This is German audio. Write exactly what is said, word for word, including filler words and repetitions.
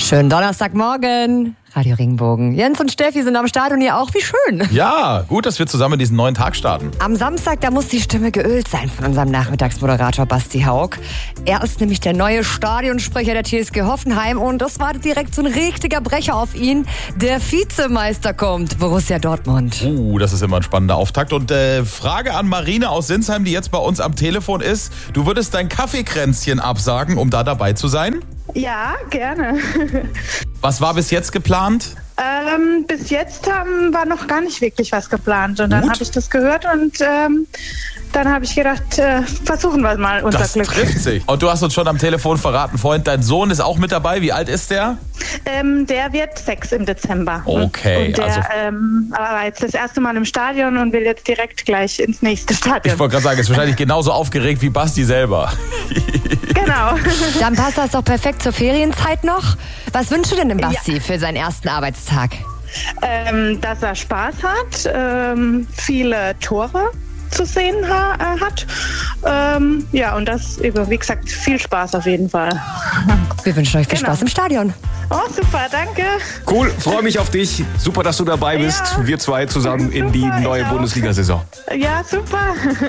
Schönen Donnerstagmorgen. Radio Regenbogen. Jens und Steffi sind am Start und ihr auch. Wie schön. Ja, gut, dass wir zusammen diesen neuen Tag starten. Am Samstag, da muss die Stimme geölt sein von unserem Nachmittagsmoderator Basti Haug. Er ist nämlich der neue Stadionsprecher der T S G Hoffenheim und das war direkt so ein richtiger Brecher auf ihn. Der Vizemeister kommt, Borussia Dortmund. Uh, das ist immer ein spannender Auftakt. Und äh, Frage an Marine aus Sinsheim, die jetzt bei uns am Telefon ist. Du würdest dein Kaffeekränzchen absagen, um da dabei zu sein? Ja, gerne. Was war bis jetzt geplant? Ähm, bis jetzt ähm, war noch gar nicht wirklich was geplant. Und dann habe ich das gehört und ähm, dann habe ich gedacht, äh, versuchen wir mal unser das Glück. Das trifft sich. Und du hast uns schon am Telefon verraten, Freund, dein Sohn ist auch mit dabei. Wie alt ist der? Ähm, der wird sechs im Dezember. Okay. Und der also ähm, war jetzt das erste Mal im Stadion und will jetzt direkt gleich ins nächste Stadion. Ich wollte gerade sagen, ist wahrscheinlich genauso aufgeregt wie Basti selber. Genau. Dann passt das doch perfekt zur Ferienzeit noch. Was wünschst du denn dem Basti ja. für seinen ersten Arbeitstag? Ähm, dass er Spaß hat, ähm, viele Tore zu sehen ha- äh, hat. Ähm, ja, und das eben, wie gesagt, viel Spaß auf jeden Fall. Wir wünschen euch viel genau. Spaß im Stadion. Oh, super, danke. Cool, freue mich auf dich. Super, dass du dabei bist. Ja. Wir zwei zusammen in die Super, neue ich auch. Bundesliga-Saison. Ja, super.